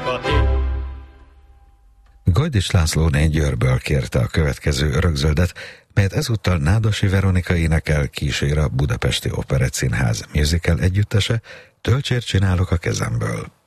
Gajdis László Győrből kérte a következő örökzöldet, melyet ezúttal Nádasi Veronika énekel, kísér a Budapesti Operettszínház musical együttese, Töltsért csinálok a kezemből.